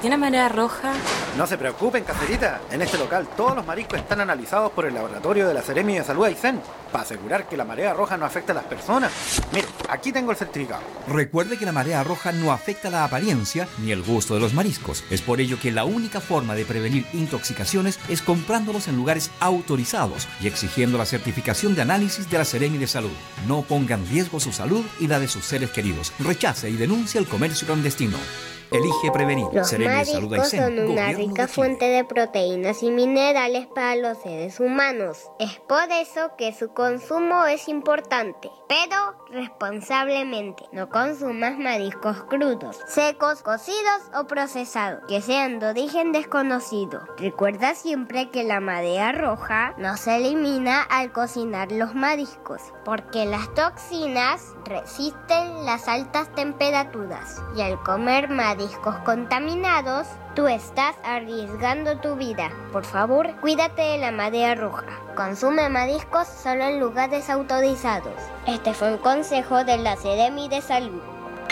¿Tiene marea roja? No se preocupen, caserita. En este local todos los mariscos están analizados por el laboratorio de la Seremi de Salud Aysén para asegurar que la marea roja no afecta a las personas. Mire, aquí tengo el certificado. Recuerde que la marea roja no afecta la apariencia ni el gusto de los mariscos. Es por ello que la única forma de prevenir intoxicaciones es comprándolos en lugares autorizados y exigiendo la certificación de análisis de la Seremi de Salud. No ponga en riesgo su salud y la de sus seres queridos. Rechace y denuncia el comercio clandestino. Elige prevenir. Los Seremi de Salud mariscos Aysén, son una Gobierno rica de Chile. fuente de proteínas y minerales para los seres humanos. Es por eso que su consumo es importante, pero responsablemente. No consumas mariscos crudos, secos, cocidos o procesados, que sean de origen desconocido. Recuerda siempre que la marea roja no se elimina al cocinar los mariscos, porque las toxinas resisten las altas temperaturas y al comer mariscos contaminados, tú estás arriesgando tu vida. Por favor, cuídate de la marea roja. Consume mariscos solo en lugares autorizados. Este fue un consejo de la Seremi de Salud.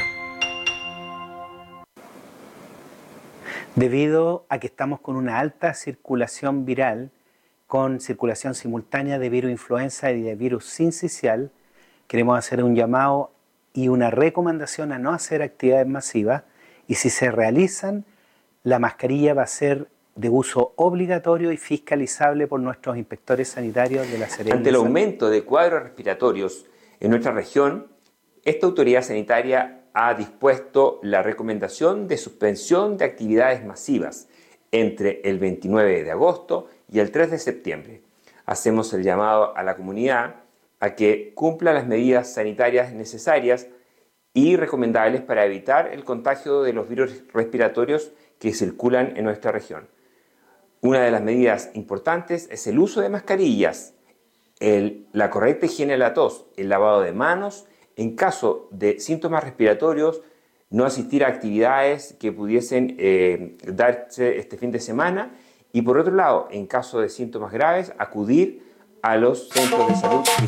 Debido a que estamos con una alta circulación viral, con circulación simultánea de virus influenza y de virus sincicial, queremos hacer un llamado y una recomendación a no hacer actividades masivas, y si se realizan, la mascarilla va a ser de uso obligatorio y fiscalizable por nuestros inspectores sanitarios de la Seremi. Ante el aumento de cuadros respiratorios en nuestra región, esta autoridad sanitaria ha dispuesto la recomendación de suspensión de actividades masivas entre el 29 de agosto y el 3 de septiembre. Hacemos el llamado a la comunidad a que cumpla las medidas sanitarias necesarias y recomendables para evitar el contagio de los virus respiratorios que circulan en nuestra región. Una de las medidas importantes es el uso de mascarillas, la correcta higiene de la tos, el lavado de manos, en caso de síntomas respiratorios, no asistir a actividades que pudiesen darse este fin de semana, y por otro lado, en caso de síntomas graves, acudir a los centros de salud.